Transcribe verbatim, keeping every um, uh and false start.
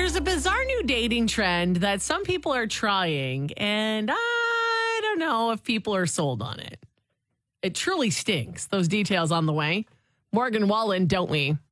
There's a bizarre new dating trend that some people are trying, and I don't know if people are sold on it. It truly stinks. Those details on the way. Morgan Wallen, don't we?